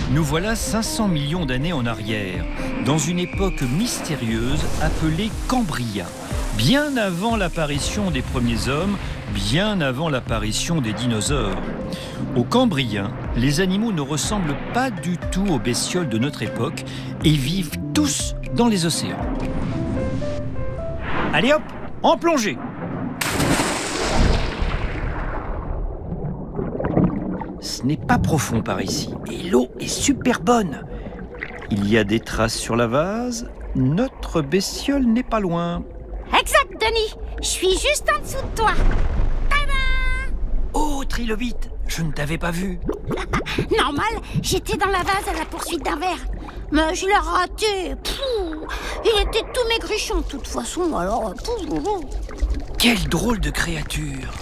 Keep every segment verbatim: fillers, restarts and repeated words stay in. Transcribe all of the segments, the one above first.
Nous voilà cinq cents millions d'années en arrière, dans une époque mystérieuse appelée Cambrien, bien avant l'apparition des premiers hommes, bien avant l'apparition des dinosaures. Au Cambrien, les animaux ne ressemblent pas du tout aux bestioles de notre époque et vivent tous dans les océans. Allez hop, en plongée! Ce n'est pas profond par ici et l'eau est super bonne. Il y a des traces sur la vase. Notre bestiole n'est pas loin. Exact, Denis. Je suis juste en dessous de toi. Tada! Oh, Trilobite, je ne t'avais pas vu. Normal, j'étais dans la vase à la poursuite d'un ver. Mais je l'ai raté. Pouh, il était tout maigrichon de toute façon, alors... Pouh. Quelle drôle de créature!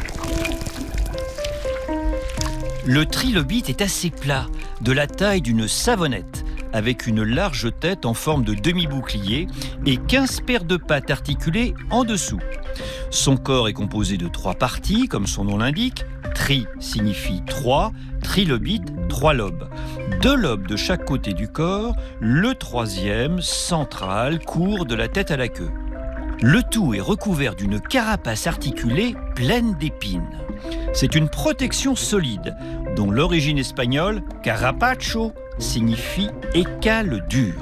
Le trilobite est assez plat, de la taille d'une savonnette, avec une large tête en forme de demi-bouclier et quinze paires de pattes articulées en dessous. Son corps est composé de trois parties, comme son nom l'indique. Tri signifie trois, trilobite, trois lobes. Deux lobes de chaque côté du corps, le troisième, central, court de la tête à la queue. Le tout est recouvert d'une carapace articulée pleine d'épines. C'est une protection solide, dont l'origine espagnole, carapacho, signifie écale dur.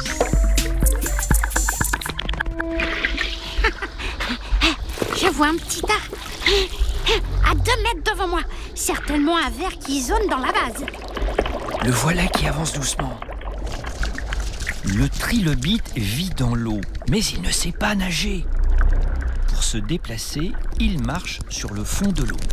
Je vois un petit tas, à deux mètres devant moi. Certainement un ver qui zone dans la vase. Le voilà qui avance doucement. Le trilobite vit dans l'eau, mais il ne sait pas nager. Pour se déplacer, il marche sur le fond de l'eau.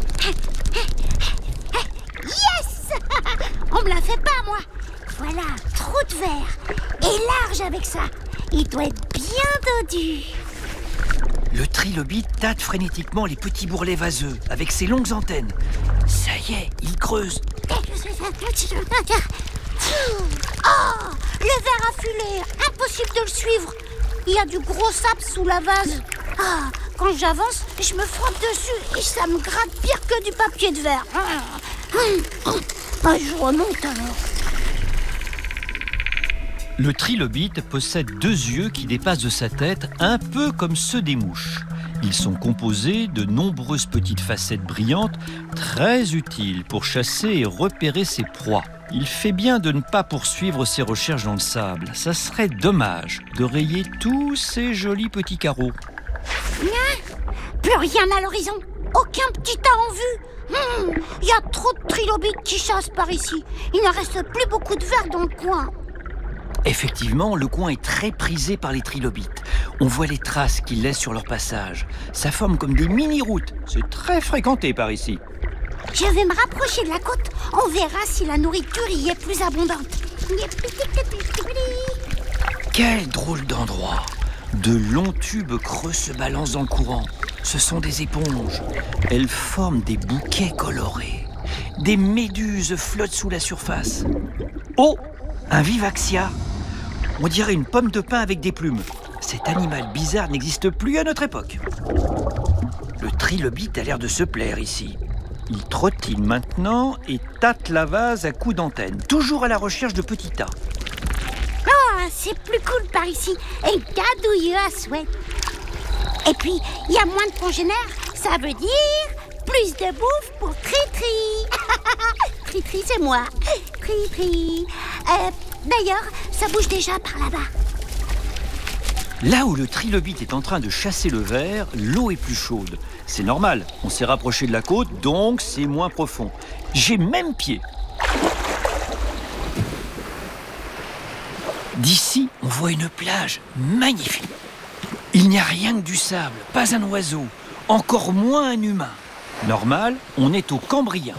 Yes! On me la fait pas, moi. Voilà un trou de verre. Et large avec ça. Il doit être bien dodu. Le trilobite tâte frénétiquement les petits bourrelets vaseux avec ses longues antennes. Ça y est, il creuse. Oh! Le ver affulé. Impossible de le suivre. Il y a du gros sable sous la vase. Ah, quand j'avance, je me frotte dessus et ça me gratte pire que du papier de verre. Ah, je remonte alors. Le trilobite possède deux yeux qui dépassent de sa tête, un peu comme ceux des mouches. Ils sont composés de nombreuses petites facettes brillantes, très utiles pour chasser et repérer ses proies. Il fait bien de ne pas poursuivre ses recherches dans le sable. Ça serait dommage de rayer tous ces jolis petits carreaux. Plus rien à l'horizon. Aucun petit tas en vue. Il y a trop de trilobites qui chassent par ici. Il ne reste plus beaucoup de vers dans le coin. Effectivement, le coin est très prisé par les trilobites. On voit les traces qu'ils laissent sur leur passage. Ça forme comme des mini-routes. C'est très fréquenté par ici. Je vais me rapprocher de la côte. On verra si la nourriture y est plus abondante. Quel drôle d'endroit! De longs tubes creux se balancent dans le courant. Ce sont des éponges. Elles forment des bouquets colorés. Des méduses flottent sous la surface. Oh! Un vivaxia! On dirait une pomme de pin avec des plumes. Cet animal bizarre n'existe plus à notre époque. Le trilobite a l'air de se plaire ici. Il trottine maintenant et tâte la vase à coups d'antenne, toujours à la recherche de petits tas. Oh, c'est plus cool par ici. Et gadouilleux à souhait. Et puis, il y a moins de congénères. Ça veut dire plus de bouffe pour Tri-Tri. Tri-Tri, c'est moi. Tri-Tri. Euh, d'ailleurs, ça bouge déjà par là-bas. Là où le trilobite est en train de chasser le ver, l'eau est plus chaude. C'est normal, on s'est rapproché de la côte, donc c'est moins profond. J'ai même pied. D'ici, on voit une plage magnifique. Il n'y a rien que du sable, pas un oiseau, encore moins un humain. Normal, on est au Cambrien.